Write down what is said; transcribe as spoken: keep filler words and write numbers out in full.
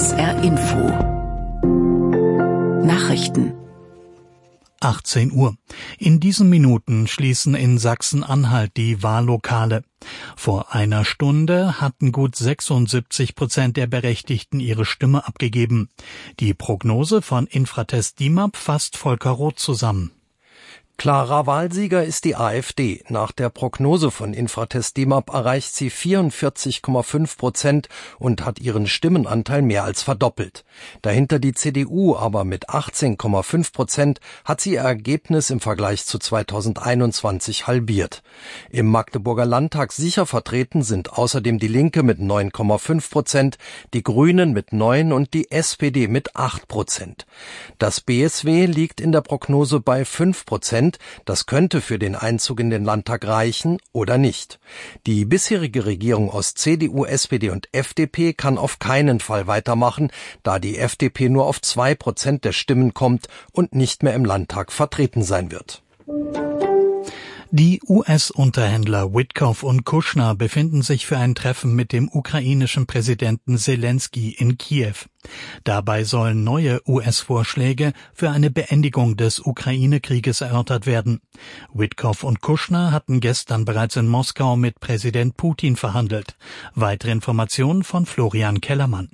S R Info. Nachrichten. achtzehn Uhr. In diesen Minuten schließen in Sachsen-Anhalt die Wahllokale. Vor einer Stunde hatten gut sechsundsiebzig Prozent der Berechtigten ihre Stimme abgegeben. Die Prognose von Infratest DIMAP fasst Volker Roth zusammen. Klarer Wahlsieger ist die AfD. Nach der Prognose von Infratest DIMAP erreicht sie vierundvierzig Komma fünf Prozent und hat ihren Stimmenanteil mehr als verdoppelt. Dahinter die C D U, aber mit achtzehn Komma fünf Prozent hat sie ihr Ergebnis im Vergleich zu zweitausendeinundzwanzig halbiert. Im Magdeburger Landtag sicher vertreten sind außerdem die Linke mit neun Komma fünf Prozent, die Grünen mit neun und die S P D mit acht Prozent. Das B S W liegt in der Prognose bei fünf Prozent. Das könnte für den Einzug in den Landtag reichen oder nicht. Die bisherige Regierung aus C D U, S P D und F D P kann auf keinen Fall weitermachen, da die F D P nur auf zwei Prozent der Stimmen kommt und nicht mehr im Landtag vertreten sein wird. Die U S-Unterhändler Witkoff und Kushner befinden sich für ein Treffen mit dem ukrainischen Präsidenten Selensky in Kiew. Dabei sollen neue U S-Vorschläge für eine Beendigung des Ukraine-Krieges erörtert werden. Witkoff und Kushner hatten gestern bereits in Moskau mit Präsident Putin verhandelt. Weitere Informationen von Florian Kellermann.